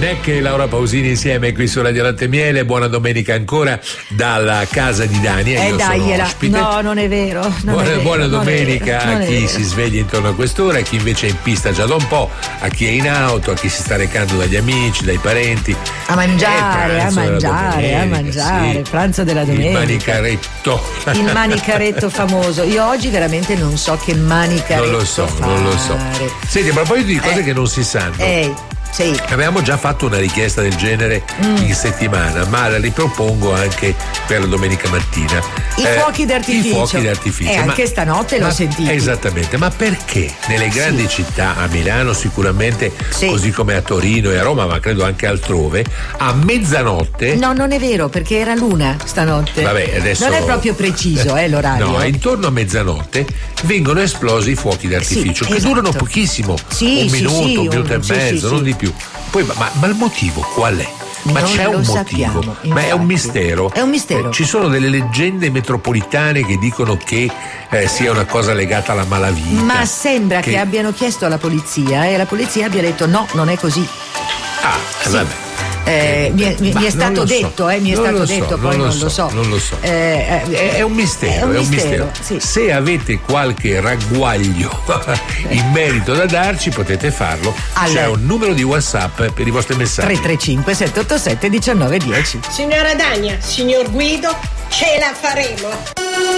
Jack e Laura Pausini insieme qui su Radio Latte Miele. Buona domenica ancora dalla casa di Dani. Io sono ospite. No, non è vero. Buona domenica a chi si sveglia intorno a quest'ora, a chi invece è in pista già da un po', a chi è in auto, a chi si sta recando dagli amici, dai parenti. A mangiare. Sì. Pranzo della domenica. Il manicaretto famoso. Io oggi veramente non so che manicaretto non lo so. Senti, a proposito di cose che non si sanno. Sì. Avevamo già fatto una richiesta del genere in settimana, ma la ripropongo anche per la domenica mattina. I fuochi d'artificio. Anche stanotte l'ho sentito. Esattamente, ma perché nelle grandi città, a Milano sicuramente, così come a Torino e a Roma, ma credo anche altrove, a mezzanotte. No, non è vero, perché era l'una stanotte. Vabbè, adesso non è proprio preciso, l'orario. No, intorno a mezzanotte vengono esplosi i fuochi d'artificio che durano pochissimo, un minuto e mezzo, non di più. Poi, ma il motivo qual è? Ma non c'è un motivo, sappiamo, ma è un mistero. È un mistero. Ci sono delle leggende metropolitane che dicono che sia una cosa legata alla malavita. Ma sembra che abbiano chiesto alla polizia e la polizia abbia detto no, non è così. Vabbè. Mi è stato detto, poi non lo so. Non lo so. È un mistero. Sì. Se avete qualche ragguaglio in merito da darci, potete farlo. C'è un numero di WhatsApp per i vostri messaggi. 335 787 1910. Signora Dania, signor Guido, ce la faremo.